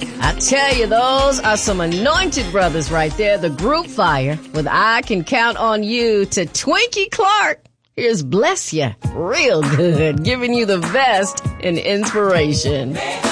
I tell you, those are some anointed brothers right there. The Group Fire with I Can Count on You to Twinkie Clark. Here's Bless Ya, real good, giving you the best in inspiration.